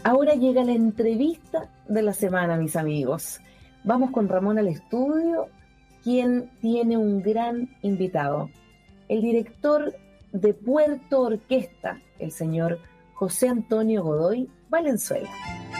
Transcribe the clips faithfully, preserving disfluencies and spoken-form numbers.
Ahora llega la entrevista de la semana, mis amigos. Vamos con Ramón al estudio, quien tiene un gran invitado. El director de Puerto Orquesta, el señor José Antonio Godoy Valenzuela.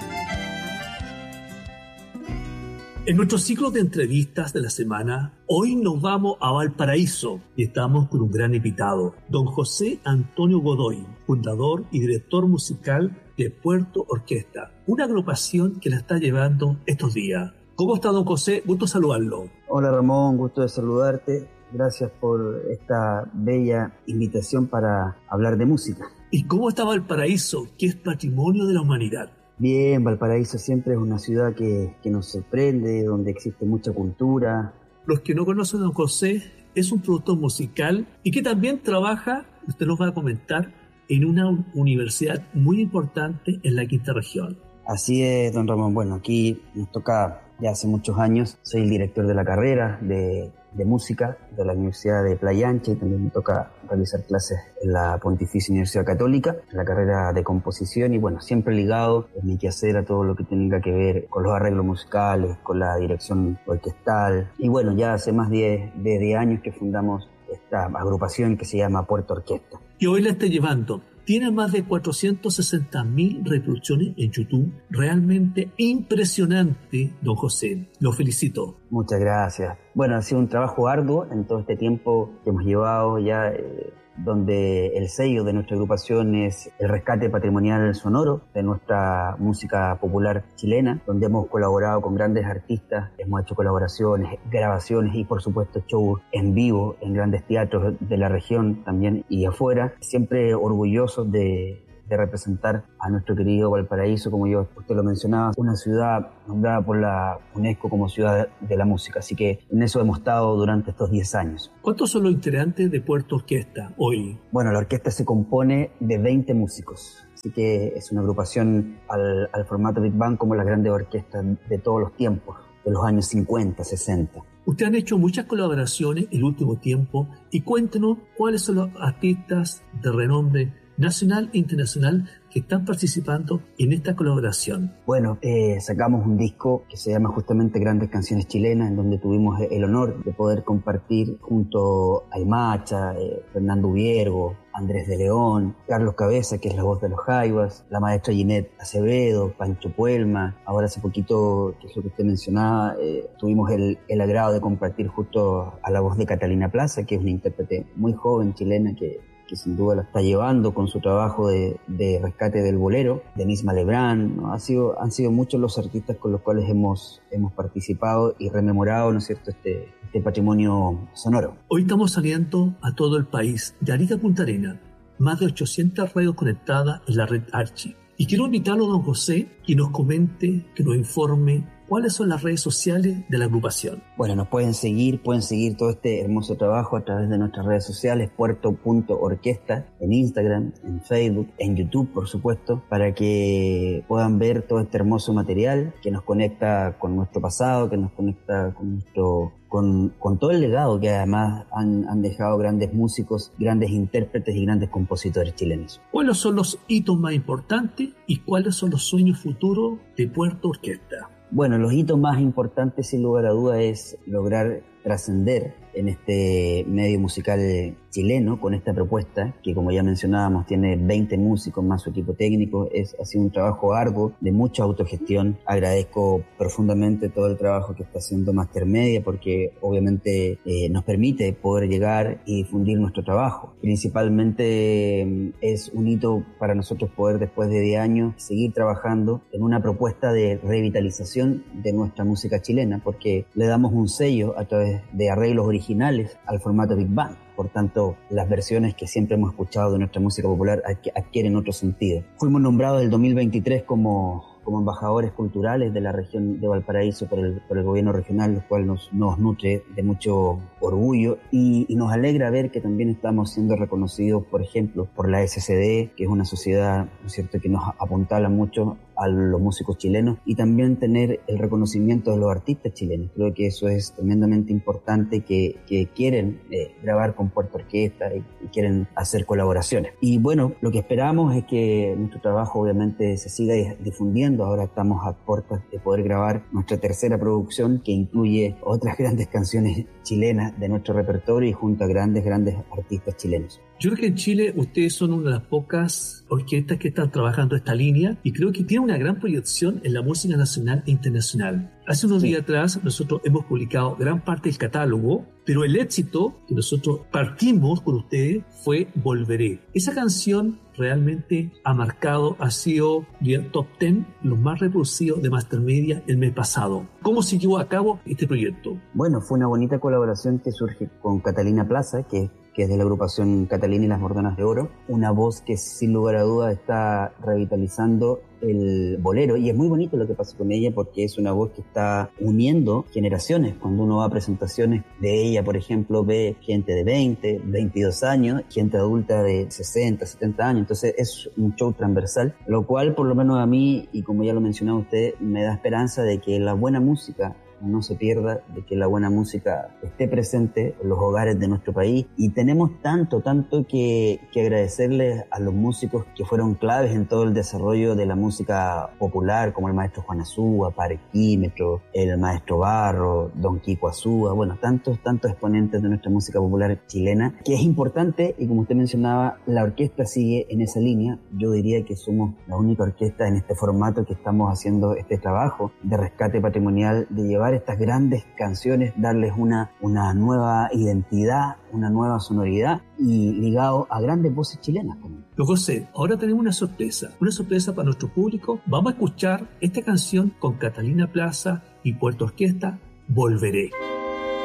En nuestro ciclo de entrevistas de la semana, hoy nos vamos a Valparaíso y estamos con un gran invitado, don José Antonio Godoy, fundador y director musical de Puerto Orquesta, una agrupación que la está llevando estos días. ¿Cómo está, don José? Gusto saludarlo. Hola, Ramón, gusto de saludarte. Gracias por esta bella invitación para hablar de música. ¿Y cómo está Valparaíso, que es patrimonio de la humanidad? Bien, Valparaíso siempre es una ciudad que, que nos sorprende, donde existe mucha cultura. Los que no conocen a don José, es un productor musical y que también trabaja, usted nos va a comentar, en una universidad muy importante en la quinta región. Así es, don Ramón. Bueno, aquí nos toca ya hace muchos años. Soy el director de la carrera de, de música de la Universidad de Playa Ancha y también me toca realizar clases en la Pontificia Universidad Católica, en la carrera de composición y bueno, siempre ligado en mi quehacer a todo lo que tenga que ver con los arreglos musicales, con la dirección orquestal. Y bueno, ya hace más de diez años que fundamos esta agrupación que se llama Puerto Orquesta. Y hoy la está llevando. Tiene más de cuatrocientas sesenta mil reproducciones en YouTube. Realmente impresionante, don José. Lo felicito. Muchas gracias. Bueno, ha sido un trabajo arduo en todo este tiempo que hemos llevado ya, eh, donde el sello de nuestra agrupación es el rescate patrimonial sonoro de nuestra música popular chilena, donde hemos colaborado con grandes artistas, hemos hecho colaboraciones, grabaciones y por supuesto shows en vivo en grandes teatros de la región también y afuera, siempre orgullosos de de representar a nuestro querido Valparaíso, como yo usted lo mencionaba, una ciudad nombrada por la UNESCO como ciudad de la música, así que en eso hemos estado durante estos diez años. ¿Cuántos son los integrantes de Puerto Orquesta hoy? Bueno, la orquesta se compone de veinte músicos, así que es una agrupación al, al formato Big Band como las grandes orquestas de todos los tiempos, de los años cincuenta, sesenta. Ustedes han hecho muchas colaboraciones el último tiempo y cuéntenos cuáles son los artistas de renombre nacional e internacional que están participando en esta colaboración. Bueno, eh, sacamos un disco que se llama justamente Grandes Canciones Chilenas, en donde tuvimos el honor de poder compartir junto a Imacha, eh, Fernando Viergo, Andrés de León, Carlos Cabeza, que es la voz de los Jaivas, la maestra Ginette Acevedo, Pancho Puelma. Ahora hace poquito, que es lo que usted mencionaba, eh, tuvimos el, el agrado de compartir justo a la voz de Catalina Plaza, que es una intérprete muy joven chilena que que sin duda la está llevando con su trabajo de, de rescate del bolero, Denise Malebrán, ¿no? Ha sido, han sido muchos los artistas con los cuales hemos, hemos participado y rememorado, ¿no es cierto?, este, este patrimonio sonoro. Hoy estamos saliendo a todo el país, de Arica a Punta Arenas, más de ochocientas radios conectadas en la red Archi. Y quiero invitarlo a don José que nos comente, que nos informe ¿cuáles son las redes sociales de la agrupación? Bueno, nos pueden seguir, pueden seguir todo este hermoso trabajo a través de nuestras redes sociales, puerto punto orquesta, en Instagram, en Facebook, en YouTube, por supuesto, para que puedan ver todo este hermoso material que nos conecta con nuestro pasado, que nos conecta con nuestro... Con, con todo el legado que además han, han dejado grandes músicos, grandes intérpretes y grandes compositores chilenos. ¿Cuáles son los hitos más importantes y cuáles son los sueños futuros de Puerto Orquesta? Bueno, los hitos más importantes, sin lugar a duda, es lograr trascender en este medio musical chileno con esta propuesta que, como ya mencionábamos, tiene veinte músicos más su equipo técnico. Es, ha sido un trabajo arduo de mucha autogestión. Agradezco profundamente todo el trabajo que está haciendo Master Media porque obviamente eh, nos permite poder llegar y difundir nuestro trabajo. Principalmente eh, es un hito para nosotros poder, después de diez años, seguir trabajando en una propuesta de revitalización de nuestra música chilena, porque le damos un sello a través de arreglos originales al formato Big Band. Por tanto, las versiones que siempre hemos escuchado de nuestra música popular adquieren otro sentido. Fuimos nombrados el dos mil veintitrés como, como embajadores culturales de la región de Valparaíso por el, por el gobierno regional, lo cual nos, nos nutre de mucho orgullo y, y nos alegra ver que también estamos siendo reconocidos, por ejemplo, por la S C D, que es una sociedad, ¿no es cierto?, que nos apuntala mucho a los músicos chilenos y también tener el reconocimiento de los artistas chilenos. Creo que eso es tremendamente importante, que, que quieren eh, grabar con Puerto Orquesta y, y quieren hacer colaboraciones. Y bueno, lo que esperamos es que nuestro trabajo obviamente se siga difundiendo. Ahora estamos a puertas de poder grabar nuestra tercera producción, que incluye otras grandes canciones chilenas de nuestro repertorio y junto a grandes, grandes artistas chilenos. Yo creo que en Chile ustedes son una de las pocas orquestas que están trabajando esta línea y creo que tiene una gran proyección en la música nacional e internacional. Hace unos sí. días atrás nosotros hemos publicado gran parte del catálogo, pero el éxito que nosotros partimos con ustedes fue Volveré. Esa canción realmente ha marcado, ha sido el top diez, los más reproducidos de Master Media el mes pasado. ¿Cómo se llevó a cabo este proyecto? Bueno, fue una bonita colaboración que surge con Catalina Plaza, que que es de la agrupación Catalina y las Mordonas de Oro, una voz que sin lugar a dudas está revitalizando el bolero, y es muy bonito lo que pasa con ella porque es una voz que está uniendo generaciones. Cuando uno va a presentaciones de ella, por ejemplo, ve gente de veinte, veintidós años, gente adulta de sesenta, setenta años, entonces es un show transversal, lo cual por lo menos a mí, y como ya lo mencionaba usted, me da esperanza de que la buena música no se pierda, de que la buena música esté presente en los hogares de nuestro país. Y tenemos tanto, tanto que, que agradecerles a los músicos que fueron claves en todo el desarrollo de la música popular, como el maestro Juan Azúa, Parquímetro, el maestro Barro, Don Kiko Azúa, bueno, tantos, tantos exponentes de nuestra música popular chilena, que es importante. Y como usted mencionaba, la orquesta sigue en esa línea. Yo diría que somos la única orquesta en este formato que estamos haciendo este trabajo de rescate patrimonial, de llevar estas grandes canciones, darles una, una nueva identidad, una nueva sonoridad y ligado a grandes voces chilenas también. Don José, ahora tenemos una sorpresa, una sorpresa para nuestro público. Vamos a escuchar esta canción con Catalina Plaza y Puerto Orquesta, Volveré.